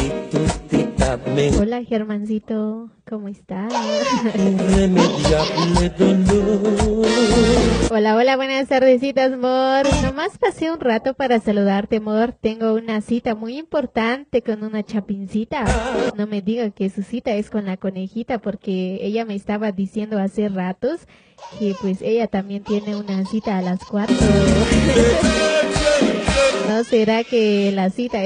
Hola Germancito, ¿cómo estás? Irremediable dolor. Hola, hola, buenas tardecitas, amor. Nomás pasé un rato para saludarte, amor. Tengo una cita muy importante con una chapincita. No me diga que su cita es con la conejita, porque ella me estaba diciendo hace ratos que pues ella también tiene una cita a las 4. ¿No será que la cita